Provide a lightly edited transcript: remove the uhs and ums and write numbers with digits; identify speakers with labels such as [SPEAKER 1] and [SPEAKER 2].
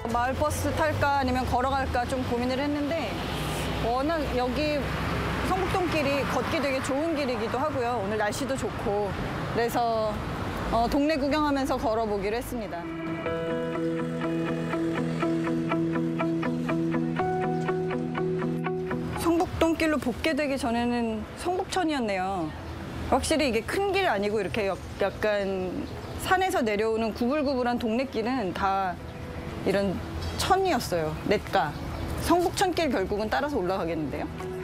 [SPEAKER 1] 마을버스 탈까 아니면 걸어갈까 좀 고민을 했는데 워낙 여기 성북동길이 걷기 되게 좋은 길이기도 하고요. 오늘 날씨도 좋고 그래서 동네 구경하면서 걸어보기로 했습니다. 성북동길로 복귀되기 전에는 성북천이었네요. 확실히 이게 큰 길 아니고 이렇게 약간 산에서 내려오는 구불구불한 동네길은 다 이런 천이었어요. 냇가. 성북천길 결국은 따라서 올라가겠는데요.